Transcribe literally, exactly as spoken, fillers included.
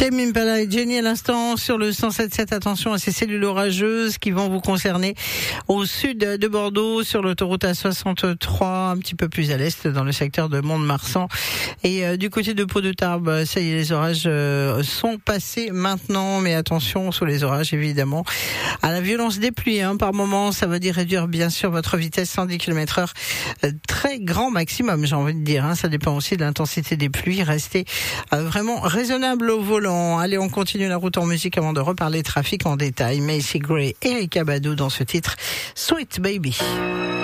Tame Impala et Jenny à l'instant sur le cent sept sept. Attention à ces cellules orageuses qui vont vous concerner au sud de Bordeaux, sur l'autoroute A soixante-trois, un petit peu plus à l'est, dans le secteur de Mont-de-Marsan. Et euh, du côté de Pau-de-Tarbes, ça y est, les orages euh, sont passés maintenant. Mais attention, sous les orages, évidemment, à la violence des pluies. Hein, par moment, ça veut dire réduire, bien sûr, votre vitesse cent dix kilomètres heure. Euh, très grand maximum, j'ai envie de dire. Hein, ça dépend aussi de l'intensité des pluies. Restez euh, vraiment raisonnable au volant. Allez, on continue la route en musique avant de reparler trafic en détail. Macy Gray et Erykah Badu dans ce titre Sweet Baby.